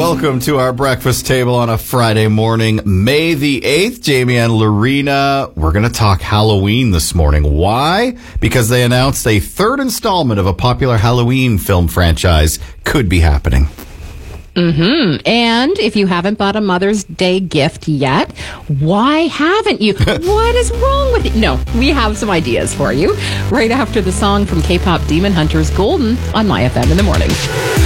Welcome to our breakfast table on a Friday morning, May the 8th. Jamie and Lorena, we're going to talk Halloween this morning. Why? Because they announced a third installment of a popular Halloween film franchise could be happening. And if you haven't bought a Mother's Day gift yet, why haven't you? What is wrong with it? No, we have some ideas for you right after the song from K-pop Demon Hunters, Golden, on My FM in the morning.